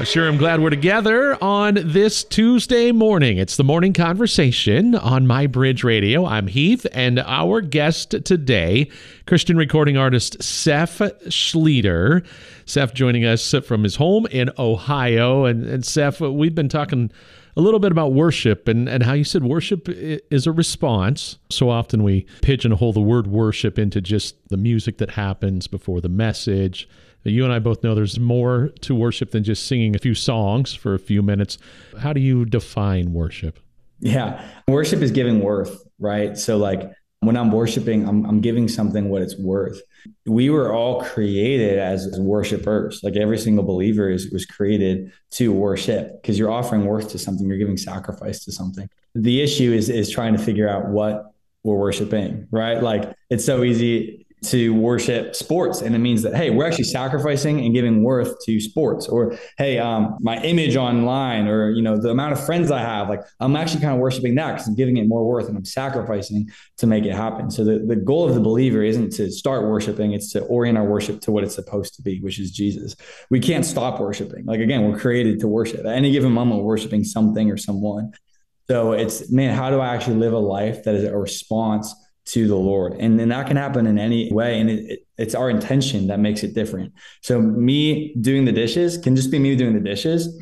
Sure, I'm glad we're together on this Tuesday morning. It's the Morning Conversation on My Bridge Radio. I'm Heath, and our guest today, Christian recording artist Seth Schlueter. Seth joining us from his home in Ohio. And Seth, we've been talking a little bit about worship and how you said worship is a response. So often we pigeonhole the word worship into just the music that happens before the message. You and I both know there's more to worship than just singing a few songs for a few minutes. How do you define worship? Yeah, worship is giving worth, right? So like when I'm worshiping, I'm giving something what it's worth. We were all created as worshipers. Like every single believer was created to worship because you're offering worth to something. You're giving sacrifice to something. The issue is trying to figure out what we're worshiping, right? Like it's so easy to worship sports. And it means that, hey, we're actually sacrificing and giving worth to sports, or, hey, my image online, or, the amount of friends I have, like I'm actually kind of worshiping that because I'm giving it more worth and I'm sacrificing to make it happen. So the goal of the believer isn't to start worshiping. It's to orient our worship to what it's supposed to be, which is Jesus. We can't stop worshiping. Like, again, we're created to worship. At any given moment, we're worshiping something or someone. So it's, man, how do I actually live a life that is a response to the Lord? And then that can happen in any way. And it's our intention that makes it different. So me doing the dishes can just be me doing the dishes.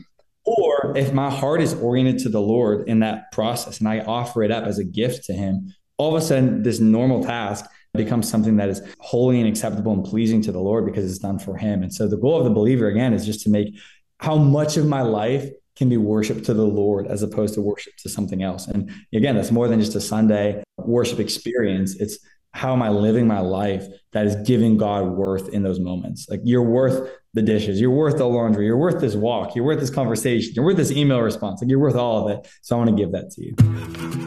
Or if my heart is oriented to the Lord in that process and I offer it up as a gift to him, all of a sudden this normal task becomes something that is holy and acceptable and pleasing to the Lord because it's done for him. And so the goal of the believer, again, is just to make how much of my life can be worship to the Lord as opposed to worship to something else. And again, that's more than just a Sunday worship experience. It's how am I living my life that is giving God worth in those moments? Like you're worth the dishes, you're worth the laundry, you're worth this walk, you're worth this conversation, you're worth this email response, like you're worth all of it. So I want to give that to you.